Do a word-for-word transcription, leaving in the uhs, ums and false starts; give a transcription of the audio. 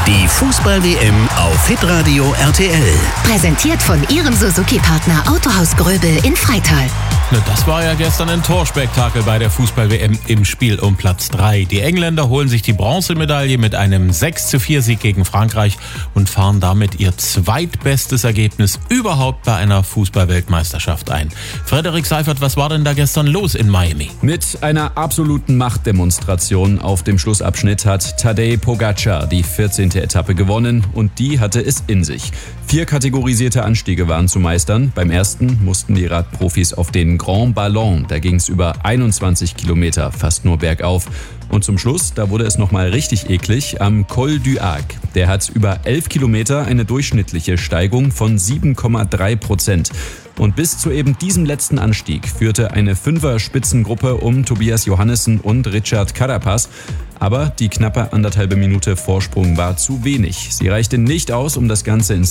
Die Fußball-W M auf Hitradio R T L. Präsentiert von Ihrem Suzuki-Partner Autohaus Gröbel in Freital. Das war ja gestern ein Torspektakel bei der Fußball-W M im Spiel um Platz drei. Die Engländer holen sich die Bronzemedaille mit einem sechs zu vier Sieg gegen Frankreich und fahren damit ihr zweitbestes Ergebnis überhaupt bei einer Fußball-Weltmeisterschaft ein. Frederik Seifert, was war denn da gestern los in Miami? Mit einer absoluten Machtdemonstration auf dem Schlussabschnitt hat Tadej Pogačar die vierzehnte Etappe gewonnen und die hatte es in sich. Vier kategorisierte Anstiege waren zu meistern. Beim ersten mussten die Radprofis auf den Grand Ballon. Da ging es über einundzwanzig Kilometer, fast nur bergauf. Und zum Schluss, da wurde es nochmal richtig eklig, am Col du Hague. Der hat über elf Kilometer eine durchschnittliche Steigung von sieben Komma drei Prozent. Und bis zu eben diesem letzten Anstieg führte eine Fünfer-Spitzengruppe um Tobias Johannessen und Richard Carapaz. Aber die knappe anderthalbe Minute Vorsprung war zu wenig. Sie reichte nicht aus, um das Ganze ins